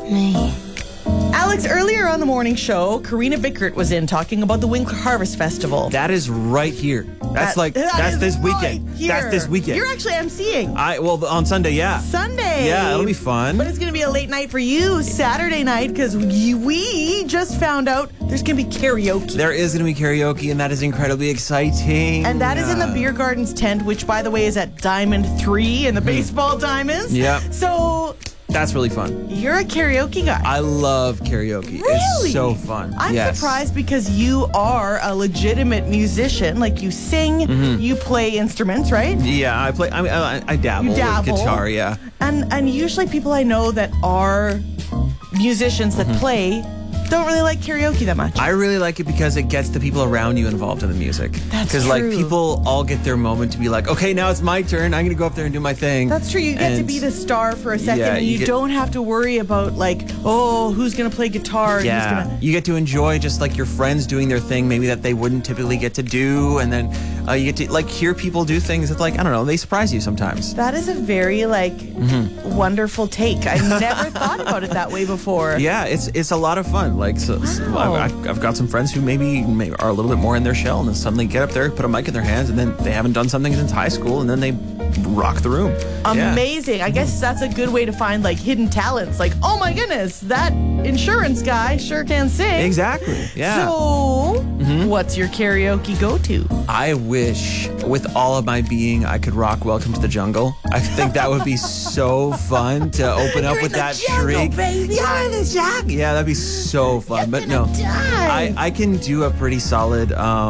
me. Alex, earlier on the morning show, Karina Bickert was in talking about the Winkler Harvest Festival. That is right here. That's this weekend. Right here. That's this weekend. You're actually emceeing. Well, on Sunday, yeah. Sunday. Yeah, it'll be fun. But it's going to be a late night for you, Saturday night, because we just found out there's going to be karaoke. There is going to be karaoke, and that is incredibly exciting. And that is in the Beer Gardens tent, which, by the way, is at Diamond 3 in the baseball diamonds. Yeah. So that's really fun. You're a karaoke guy. I love karaoke. Really? It's so fun. I'm surprised because you are a legitimate musician. Like, you sing, you play instruments, right? Yeah, I play. I dabble. You dabble. With guitar, yeah. And usually people I know that are musicians that play don't really like karaoke that much. I really like it because it gets the people around you involved in the music. That's Because true. like people all get their moment to be like, okay, now it's my turn. I'm going to go up there and do my thing. That's true. You get to And be the star for a second, yeah, and you don't have to worry about like, oh, who's going to play guitar? And Yeah, who's gonna... you get to enjoy just like your friends doing their thing, maybe that they wouldn't typically get to do, and then you get to like hear people do things that like I don't know, they surprise you sometimes. That is a very like wonderful take. I never thought about it that way before. Yeah, it's a lot of fun. Like Wow. I've got some friends who maybe are a little bit more in their shell, and then suddenly get up there, put a mic in their hands, and then they haven't done something since high school, and then they rock the room. Amazing. Yeah. I guess that's a good way to find like hidden talents. Like, oh my goodness, that insurance guy sure can sing. Exactly. Yeah. So, what's your karaoke go-to? I wish with all of my being I could rock Welcome to the Jungle. I think that would be so fun to open up with that shriek. Baby. Yeah, in the jungle. Yeah, that'd be so fun. But no, I can do a pretty solid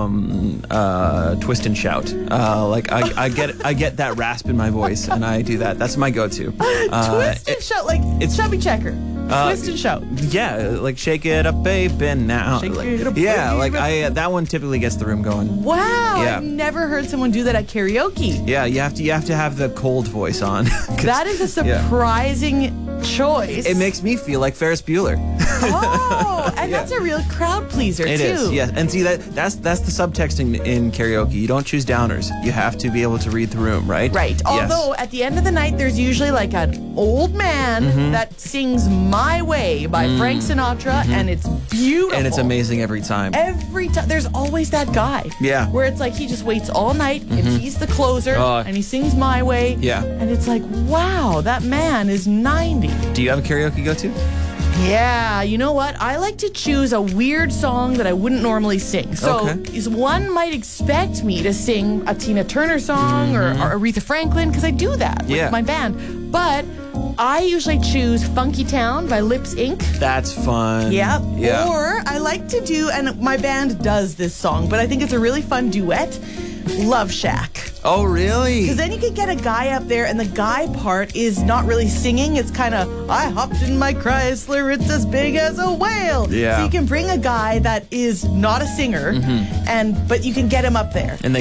twist and shout. I get that rasp in my voice, and I do that. That's my go-to. Twist and shout, like it's Chubby Checker. Twist and shout. Yeah, like shake it up, baby, now. Shake Like, it up, yeah, baby. like that one typically gets the room going. Wow, Yeah. I've never heard someone do that at karaoke. Yeah, you have to have the cold voice on. 'Cause- That is a surprising choice. It makes me feel like Ferris Bueller. Oh, and that's a real crowd pleaser It too. is, yes. And see that's the subtext in karaoke. You don't choose downers. You have to be able to read the room, right? Right. Yes. Although at the end of the night, there's usually like an old man that sings "My Way" by Frank Sinatra, and it's beautiful. And it's amazing every time. Every time, there's always that guy. Yeah. Where it's like he just waits all night, and he's the closer, Oh. and he sings "My Way." Yeah. And it's like, wow, that man is 90. Do you have a karaoke go-to? Yeah, you know what? I like to choose a weird song that I wouldn't normally sing. So, Okay. one might expect me to sing a Tina Turner song or Aretha Franklin, because I do that with my band. But I usually choose Funky Town by Lips Inc. That's fun. Yep. Yeah. Or I like to do, and my band does this song, but I think it's a really fun duet, Love Shack. Oh, really? Because then you could get a guy up there, and the guy part is not really singing. It's kind of, I hopped in my Chrysler, it's as big as a whale. Yeah. So you can bring a guy that is not a singer, but you can get him up there. And